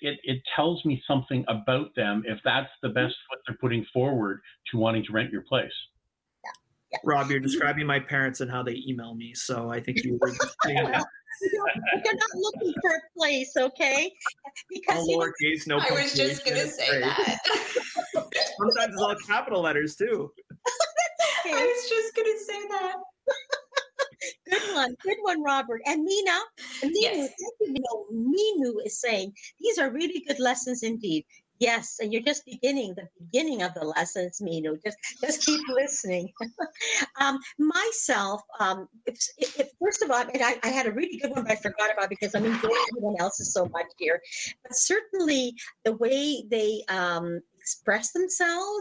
it tells me something about them if that's the best foot they're putting forward to wanting to rent your place. Yeah. Rob, you're describing my parents and how they email me, so I think you were just saying that. They're not looking for a place, okay? Because all lowercase, no punctuation. I was just going to say that. Sometimes it's all capital letters, too. Okay. I was just going to say that. Good one, Robert. And Mina, yes. Minu is saying, these are really good lessons indeed. Yes, and you're just the beginning of the lessons, Minu. Just keep listening. Myself, first of all, and I had a really good one, but I forgot about it because I'm enjoying everyone else's so much here. But certainly the way they express themselves,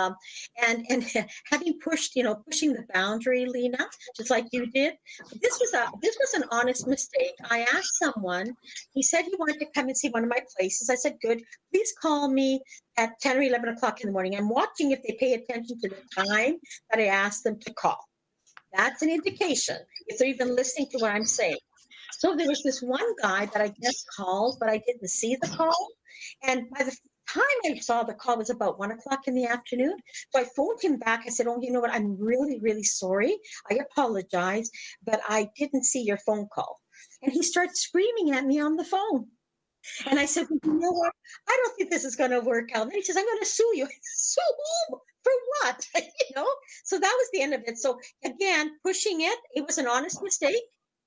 and having pushing the boundary, Lena, just like you did. This was an honest mistake. I asked someone. He said he wanted to come and see one of my places. I said, good. Please call me at 10 or 11 o'clock in the morning. I'm watching if they pay attention to the time that I asked them to call. That's an indication if they're even listening to what I'm saying. So there was this one guy that I guess called, but I didn't see the call. And by the time I saw the call was about 1 o'clock in the afternoon. So I phoned him back. I said, oh, you know what? I'm really, really sorry. I apologize, but I didn't see your phone call. And he started screaming at me on the phone. And I said, you know what? I don't think this is going to work out. And he says, I'm going to sue you. Sue whom? For what? So that was the end of it. So again, pushing it was an honest mistake.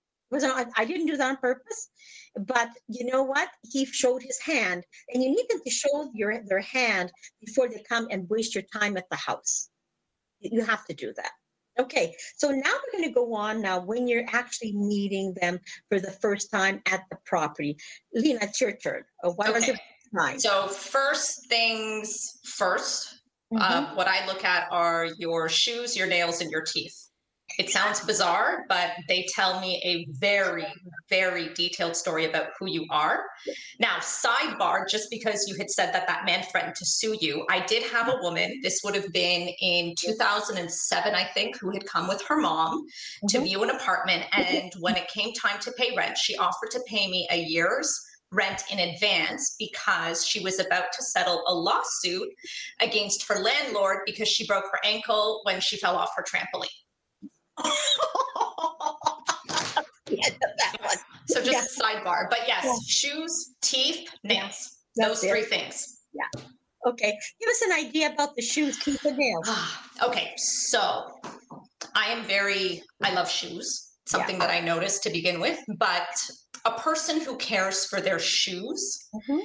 I didn't do that on purpose. But you know what? He showed his hand. And you need them to show their hand before they come and waste your time at the house. You have to do that. Okay, so now we're going to go on now when you're actually meeting them for the first time at the property. Lena, it's your turn. What are the signs? So first things first, what I look at are your shoes, your nails, and your teeth. It sounds bizarre, but they tell me a very, very detailed story about who you are. Now, sidebar, just because you had said that man threatened to sue you, I did have a woman, this would have been in 2007, I think, who had come with her mom to view an apartment. And when it came time to pay rent, she offered to pay me a year's rent in advance because she was about to settle a lawsuit against her landlord because she broke her ankle when she fell off her trampoline. So just a sidebar, but yes, shoes, teeth, nails, those three things. Yeah. Okay. Give us an idea about the shoes, teeth, and nails. Okay. So I love shoes, something that I noticed to begin with, but a person who cares for their shoes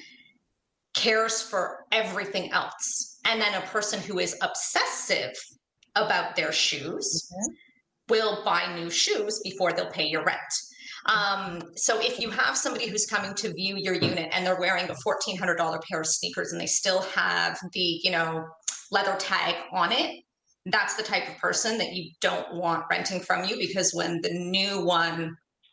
cares for everything else. And then a person who is obsessive about their shoes will buy new shoes before they'll pay your rent. So if you have somebody who's coming to view your unit and they're wearing a $1,400 pair of sneakers and they still have the, leather tag on it, that's the type of person that you don't want renting from you, because when the new one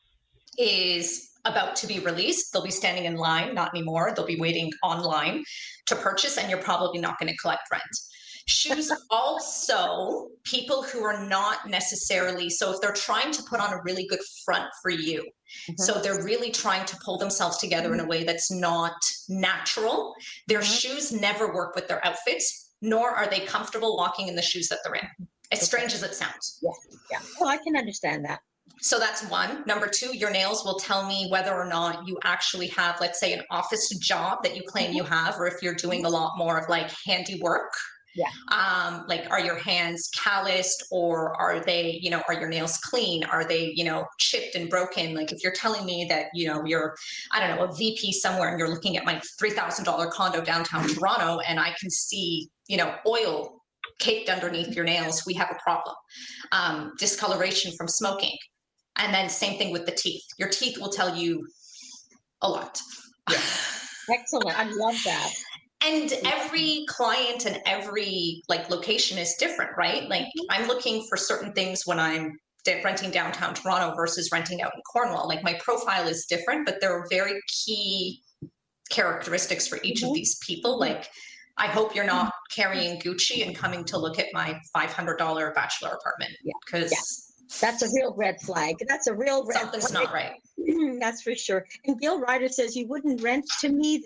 is about to be released, they'll be standing in line, not anymore. They'll be waiting online to purchase, and you're probably not going to collect rent. Shoes also, people who are not necessarily, so if they're trying to put on a really good front for you, so they're really trying to pull themselves together in a way that's not natural, their shoes never work with their outfits, nor are they comfortable walking in the shoes that they're in, as strange as it sounds. Yeah. Well, I can understand that. So that's one. Number two, your nails will tell me whether or not you actually have, let's say, an office job that you claim you have, or if you're doing a lot more of like handiwork. Yeah. Like, are your hands calloused, or are they, are your nails clean? Are they, chipped and broken? Like, if you're telling me that, you're, I don't know, a VP somewhere and you're looking at my $3,000 condo downtown Toronto and I can see, oil caked underneath your nails, we have a problem. Discoloration from smoking. And then same thing with the teeth. Your teeth will tell you a lot. Yeah. Excellent. I love that. And every client and every location is different, right? Like I'm looking for certain things when I'm renting downtown Toronto versus renting out in Cornwall. Like my profile is different, but there are very key characteristics for each of these people. Like, I hope you're not carrying Gucci and coming to look at my $500 bachelor apartment, because that's a real red flag. That's a real red something's flag. Not right. That's for sure. And Gil Ryder says, you wouldn't rent to me